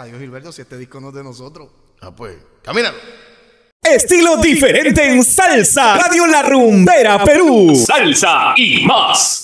Adiós, Gilberto, si este disco no es de nosotros. Ah, pues, camínalo. Estilo diferente en salsa. Radio La Rumbera Perú. Salsa y más.